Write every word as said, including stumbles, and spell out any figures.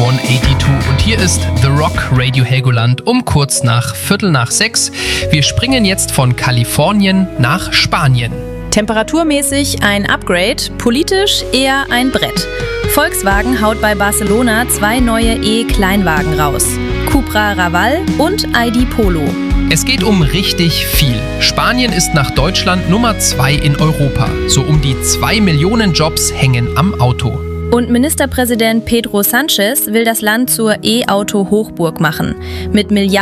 zweiundachtzig und hier ist The Rock Radio Helgoland um kurz nach Viertel nach sechs. Wir springen jetzt von Kalifornien nach Spanien. Temperaturmäßig ein Upgrade, politisch eher ein Brett. Volkswagen haut bei Barcelona zwei neue E-Kleinwagen raus. Cupra Raval und I D Polo. Es geht um richtig viel. Spanien ist nach Deutschland Nummer zwei in Europa. So um die zwei Millionen Jobs hängen am Auto. Und Ministerpräsident Pedro Sánchez will das Land zur E-Auto-Hochburg machen. Mit Milliarden